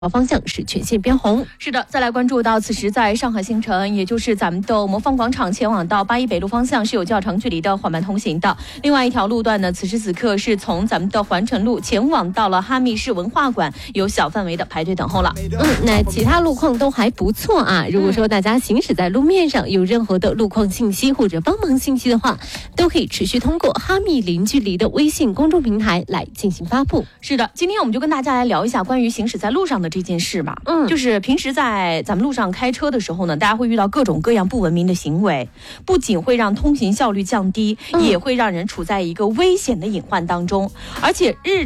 方向是全线变红。 是的，再来关注到此时在上海新城，也就是咱们的魔方广场前往到八一北路方向是有较长距离的缓慢通行的。另外一条路段呢，此时此刻是从咱们的环城路前往到了哈密市文化馆，有小范围的排队等候了。 那其他路况都还不错啊。如果说大家行驶在路面上有任何的路况信息或者帮忙信息的话，都可以持续通过哈密零距离的微信公众平台来进行发布。 是的，今天我们就跟大家来聊一下关于行驶在路上的这件事吧。就是平时在咱们路上开车的时候呢，大家会遇到各种各样不文明的行为，不仅会让通行效率降低，也会让人处在一个危险的隐患当中，而且